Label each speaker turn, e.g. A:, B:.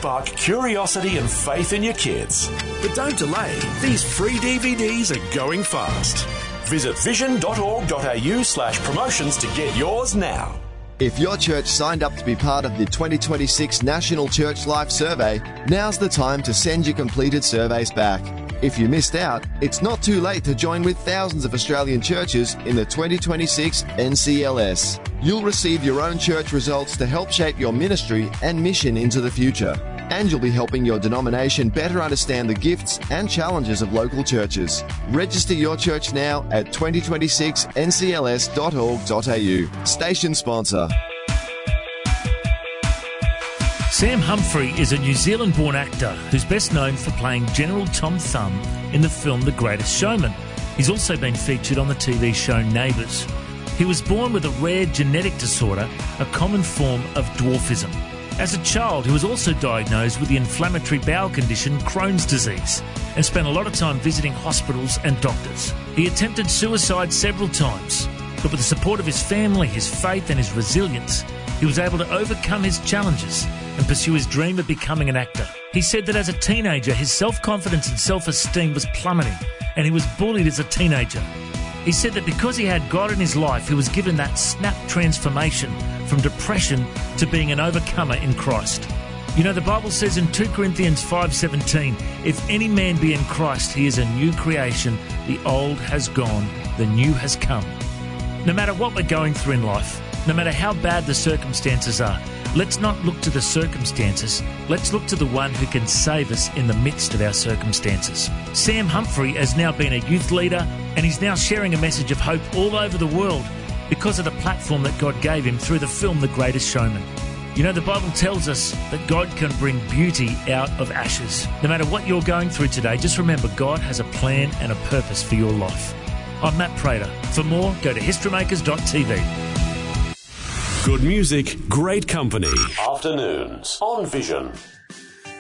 A: spark curiosity and faith in your kids. But don't delay. These free DVDs are going fast. Visit vision.org.au/promotions to get yours now.
B: If your church signed up to be part of the 2026 National Church Life Survey, now's the time to send your completed surveys back. If you missed out, it's not too late to join with thousands of Australian churches in the 2026 NCLS. You'll receive your own church results to help shape your ministry and mission into the future. And you'll be helping your denomination better understand the gifts and challenges of local churches. Register your church now at 2026ncls.org.au. Station sponsor.
C: Sam Humphrey is a New Zealand-born actor who's best known for playing General Tom Thumb in the film The Greatest Showman. He's also been featured on the TV show Neighbours. He was born with a rare genetic disorder, a common form of dwarfism. As a child, he was also diagnosed with the inflammatory bowel condition Crohn's disease and spent a lot of time visiting hospitals and doctors. He attempted suicide several times, but with the support of his family, his faith and his resilience, he was able to overcome his challenges and pursue his dream of becoming an actor. He said that as a teenager, his self-confidence and self-esteem was plummeting, and he was bullied as a teenager. He said that because he had God in his life, he was given that snap transformation from depression to being an overcomer in Christ. You know, the Bible says in 2 Corinthians 5:17, if any man be in Christ, he is a new creation. The old has gone, the new has come. No matter what we're going through in life, no matter how bad the circumstances are, let's not look to the circumstances. Let's look to the one who can save us in the midst of our circumstances. Sam Humphrey has now been a youth leader, and he's now sharing a message of hope all over the world because of the platform that God gave him through the film The Greatest Showman. You know, the Bible tells us that God can bring beauty out of ashes. No matter what you're going through today, just remember God has a plan and a purpose for your life. I'm Matt Prater. For more, go to historymakers.tv.
A: Good music, great company. Afternoons on Vision.